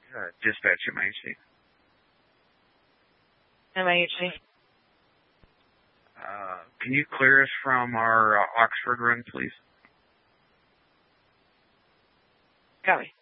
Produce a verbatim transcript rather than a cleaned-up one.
Uh, dispatch M I H C. M I H C. Uh, can you clear us from our uh, Oxford run, please? Copy.